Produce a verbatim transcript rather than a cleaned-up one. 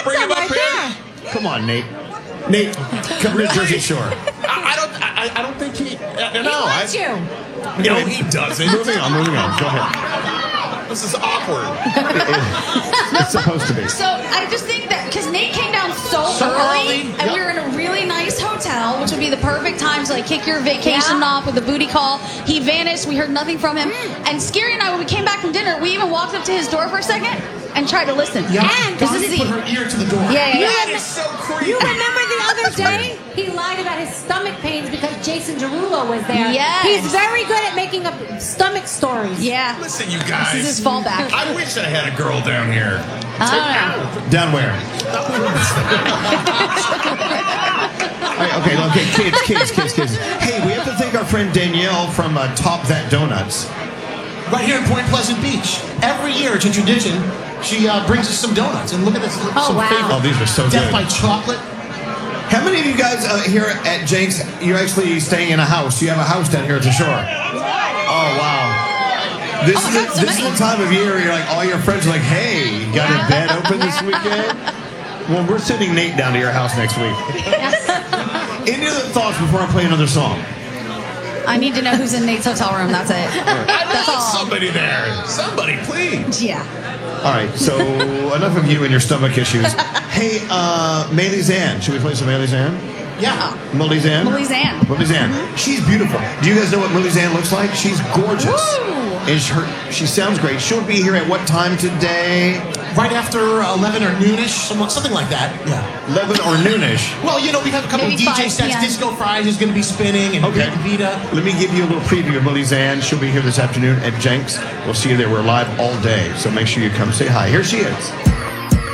bring him up right here. there. Come on, Nate. Nate, come Really? to Jersey Shore. I, I don't. I, I don't think he. Uh, He no, wants I, you. No, he doesn't. Moving on, moving on. Go ahead. This is awkward. It's supposed to be. So I just think that because Nate came down so, So early, early, and yep. we were in a really nice hotel, which would be the perfect time to like kick your vacation Yeah. off with a booty call. He vanished. We heard nothing from him. And Scary and I, when we came back from dinner, we even walked up to his door for a second and tried to listen. Yeah, And this is Donnie put the her ear to the door. yeah, yeah, yeah. That is so creepy. You remember the other day? He lied about his stomach pains because Jason Derulo was there. Yes. He's very good at making up stomach stories. Yeah. Listen, you guys. This is his fallback. I wish I had a girl down here. I don't know. Down where? Hey, okay, okay, kids, kids, kids, kids. Hey, we have to thank our friend Danielle from uh, Top That Donuts. Right here in Point Pleasant Beach. Every year, it's a tradition. She uh, brings us some donuts. And look at this. Look, Oh, some wow. favorite Oh, these are so Death good. by Chocolate. How many of you guys uh, here at Jenks, you're actually staying in a house? You have a house down here at the shore? Oh, wow. This, Oh, is, God, the, so this is many. the time of year where you're like, all your friends are like, hey, you got a bed open this weekend? Well, we're sending Nate down to your house next week. Any other thoughts before I play another song? I need to know who's in Nate's hotel room. That's it. I That's want all. somebody there. Somebody, please. Yeah. All right, so enough of you and your stomach issues. Hey, uh, Meili Zan. Should we play some Meili Zan? Yeah. Meili Zan? Meili Zan. Meili Zan. She's beautiful. Do you guys know what Meili Zan looks like? She's gorgeous. Woo! And she, her, she sounds great. She'll be here at what time today? Right after eleven or noonish, somewhat- something like that. Yeah. eleven or noonish. Well, you know, we have a couple Maybe of D J five sets. p m. Disco Fries is going to be spinning, and Okay. Vita. Let me give you a little preview of Meili Zan. She'll be here this afternoon at Jenks. We'll see you there. We're live all day, so make sure you come say hi. Here she is.